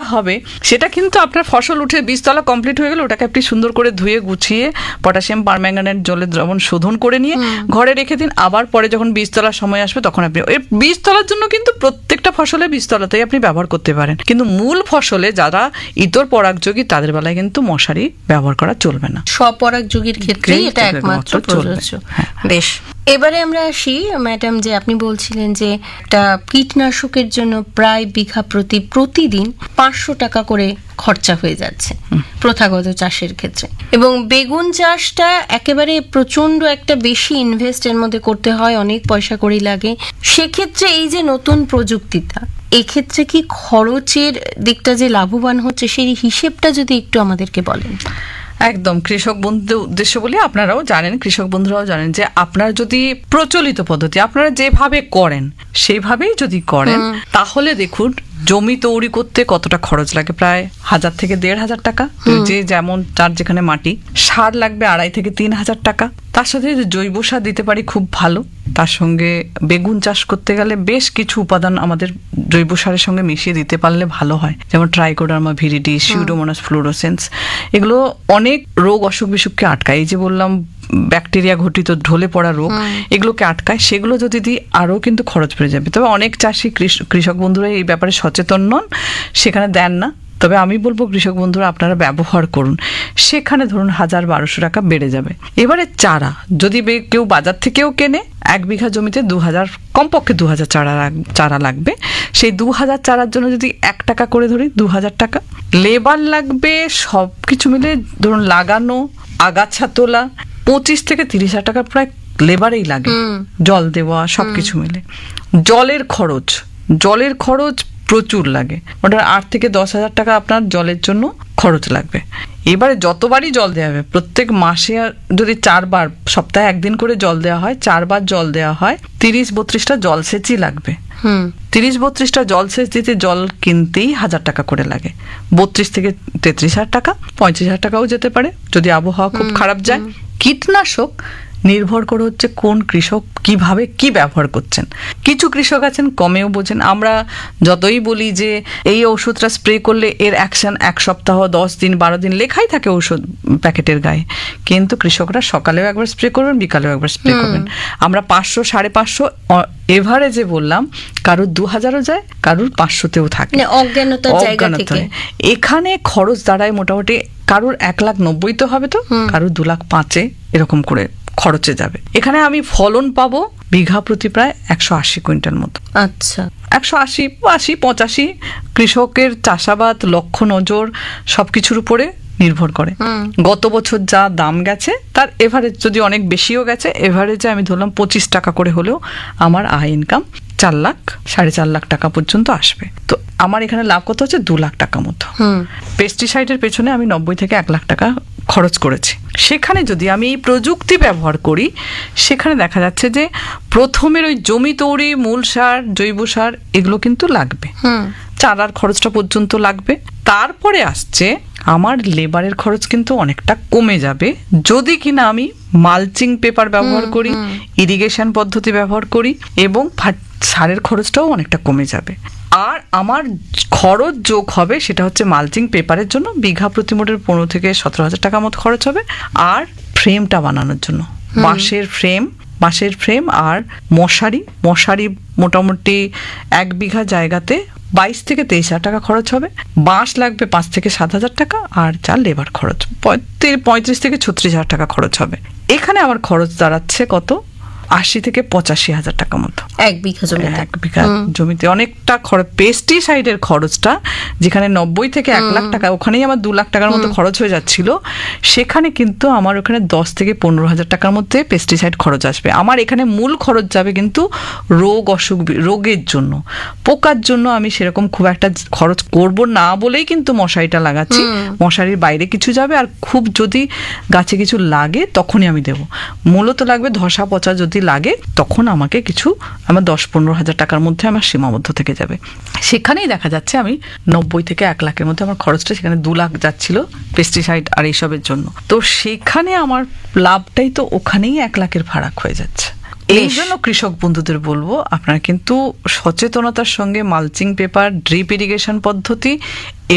হবে সেটা কিন্তু আপনার ফসল উঠে বীজতলা কমপ্লিট হয়ে গেলে ওটাকে আপনি সুন্দর করে ধুয়ে গুছিয়ে পটাশিয়াম পারম্যাঙ্গানেট জলে দ্রবণ শোধন করে নিয়ে ঘরে রেখে দিন। আবার পরে যখন বীজতলার সময় আসবে তখন আপনি এই বীজতলার জন্য কিন্তু প্রত্যেকটা ফসলে বীজতলাতেই আপনি ব্যবহার করতে পারেন, কিন্তু মূল ফসলে যারা ইতর পরাগযোগী তাদের বেলায় কিন্তু মশারি ব্যবহার করা চলবে না। স্বপরাগযোগীর ক্ষেত্রে এটা একমাত্র প্রযোজ্য। বেশ, এবারে আমরা আসি ম্যাডাম, যে আপনি বলছিলেন যে একটা কীটনাশকের জন্য প্রায় বিঘা প্রতিদিন 500 টাকা করে খরচা হয়ে যাচ্ছে প্রথাগত চাষের ক্ষেত্রে, এবং বেগুন চাষটা একেবারে প্রচন্ড একটা বেশি ইনভেস্ট এর মধ্যে করতে হয়, অনেক পয়সা কড়ি লাগে। সেক্ষেত্রে এই যে নতুন প্রযুক্তিটা, এক্ষেত্রে কি খরচের দিকটা যে লাভবান হচ্ছে সেই হিসেবটা যদি একটু আমাদেরকে বলেন। একদম, কৃষক বন্ধুদের উদ্দেশ্য বলি, আপনারাও জানেন, কৃষক বন্ধুরাও জানেন যে আপনার যদি প্রচলিত পদ্ধতি আপনারা যেভাবে করেন সেইভাবেই যদি করেন তাহলে দেখুন জমি তৈরি করতে কতটা খরচ লাগে, প্রায় 1000 থেকে 1500 টাকা, যে যেমন তার যেখানে মাটি। সার লাগবে 2500 থেকে 3000 টাকা। তার সাথে জৈব সার দিতে পারি খুব ভালো। তার সঙ্গে বেগুন চাষ করতে গেলে বেশ কিছু উপাদান আমাদের জৈব সারের সঙ্গে মিশিয়ে দিতে পারলে ভালো হয়, যেমন ট্রাইকোডার্মা ভিরিডি, সিউডোমোনাস ফ্লোরোসেন্স, এগুলো অনেক রোগ অসুখ বিসুখকে আটকায়। এই যে বললাম ব্যাকটেরিয়া ঘটিত ঢলে পড়া রোগ, এগুলোকে আটকায়। সেগুলো যদি দিই আরও কিন্তু খরচ বেড়ে যাবে। তবে অনেক চাষি কৃষক বন্ধুরা এই ব্যাপারে সচেতন নন, সেখানে দেন না। তবে আমি বলবো কৃষক বন্ধুরা আপনারা ব্যবহার করুন, সেখানে ধরুন 1000-1200 টাকা বেড়ে যাবে। এবারে চারা যদি কেউ বাজার থেকেও কেনে, 1 বিঘা জমিতে 2000, কমপক্ষে 2000 চারা লাগবে। সেই 2000 চারার জন্য যদি 1 টাকা করে ধরি, 2000 টাকা লেবার লাগবে। সব কিছু মিলে ধরুন লাগানো, আগাছা তোলা 25 থেকে 30,000 টাকা প্রায় লেবারেই লাগে, জল দেওয়া সবকিছু মিলে। জলের খরচ প্রচুর লাগে, ওটা 8 থেকে 10,000 টাকা আপনার জলের জন্য খরচ লাগবে। এবারে যতবারই জল দেওয়া হবে, প্রত্যেক মাসে যদি 4 বার, সপ্তাহে 1 দিন করে জল দেওয়া হয়, 4 বার জল দেওয়া হয়, 30-32টা জলসেচই লাগবে। 30-32টা জলসেচ দিতে জল কিনতেই 1000 টাকা করে লাগে। 32 থেকে 33,000 টাকা, 35,000 টাকাও যেতে পারে যদি আবহাওয়া খুব খারাপ যায়। কীটনাশক নির্ভর করে হচ্ছে কোন কৃষক কিভাবে কি ব্যবহার করছেন। কিছু কৃষক আছেন কমেও বোঝেন। আমরা যতই বলি যে এই ওষুধটা স্প্রে করলে এর অ্যাকশন 1 সপ্তাহ, 10 দিন, 12 দিন লেখাই থাকে ওষুধ প্যাকেটের গায়ে, কিন্তু কৃষকরা সকালেও একবার স্প্রে করবেন, বিকালেও একবার স্প্রে করবেন। আমরা 500, 550 এভারেজে বললাম, কারুর 2000ও যায়, কারুর 500তেও থাকে, অজ্ঞানতার জায়গা থেকে। এখানে খরচ দাঁড়ায় মোটামুটি কারুর 1,90,000 তো হবে, তো কারুর 2,05,000 এরকম করে খরচে যাবে। এখানে আমি ফলন পাবো বিঘা প্রতি প্রায় 180 কুইন্টাল মতো। আচ্ছা, 180, 80, 85 কৃষকের চাষাবাদ, লক্ষ্য নজর সবকিছুর উপরে নির্ভর করে। গত বছর যা দাম গেছে তার এভারেজ যদি অনেক বেশিও গেছে, এভারেজে আমি ধরলাম 25 টাকা করে হলেও আমার আয় ইনকাম 4 লাখ, 4.5 লাখ টাকা পর্যন্ত আসবে। তো আমার এখানে লাভ কত হচ্ছে? 2 লাখ টাকা মতো। পেস্টিসাইডের পেছনে আমি 90 থেকে 1 লাখ টাকা খরচ করেছি। সেখানে যদি আমি এই প্রযুক্তি ব্যবহার করি, সেখানে দেখা যাচ্ছে যে প্রথমের ওই জমি তৈরি, মূল সার, জৈব সার এগুলো কিন্তু লাগবে, চারার খরচটা পর্যন্ত লাগবে। তারপরে আসছে আমার লেবারের খরচ কিন্তু অনেকটা কমে যাবে যদি কিনা আমি মালচিং পেপার ব্যবহার করি, ইরিগেশন পদ্ধতি ব্যবহার করি, এবং সারের খরচটাও অনেকটা কমে যাবে। আর আমার খরচ যোগ হবে সেটা হচ্ছে মালচিং পেপারের জন্য বিঘা প্রতি মোটর 15 থেকে 17,000 টাকা মতো খরচ হবে। আর ফ্রেমটা বানানোর জন্য বাঁশের ফ্রেম আর মশারি মোটামুটি 1 বিঘা জায়গাতে 22 থেকে 23,000 টাকা খরচ হবে। বাঁশ লাগবে 5 থেকে 7,000 টাকা, আর যার লেবার খরচ 35 থেকে 36,000 টাকা খরচ হবে। এখানে আমার খরচ দাঁড়াচ্ছে কত? 80 থেকে 85,000 টাকা মতো 1 বিঘা জমিতে। 1 বিঘা জমিতে অনেকটা খরচ। পেস্টিসাইডের খরচটা যেখানে 90 থেকে 1 লাখ টাকা, ওখানেই আমার 2 লাখ টাকার মতো খরচ হয়ে যাচ্ছিল, সেখানে কিন্তু আমার ওখানে 10 থেকে 15,000 টাকার মধ্যে পেস্টিসাইড খরচ আসবে। আমার এখানে মূল খরচ যাবে কিন্তু রোগের জন্য, পোকার জন্য আমি সেরকম খুব একটা খরচ করব না বলেই কিন্তু মশারিটা লাগাচ্ছি। মশারির বাইরে কিছু যাবে, আর খুব যদি গাছে কিছু লাগে তখনই আমি দেব। মূলত লাগবে ধসা পচা যদি লাগে তখন আমাকে কিছু, আমার 10-15,000 টাকার মধ্যে আমার সীমাবদ্ধ থেকে যাবে। সেখানেই দেখা যাচ্ছে আমি 90 থেকে 1 লাখের মধ্যে আমার খরচটা, সেখানে 2 লাখ যাচ্ছিল পেস্টিসাইড আর এইসবের জন্য। তো সেখানে আমার লাভটাই তো ওখানেই 1 লাখের ফারাক হয়ে যাচ্ছে। এই জন্য কৃষক বন্ধুদের বলবো, আপনারা কিন্তু সচেতনতার সঙ্গে মালচিং পেপার, ড্রিপ ইরিগেশন পদ্ধতি